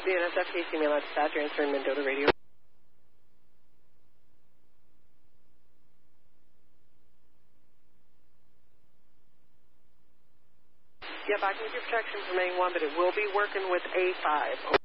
BNSF KC Mail Dispatcher answering Mendota Radio. Yeah, I can give protection from A1, but it will be working with A5.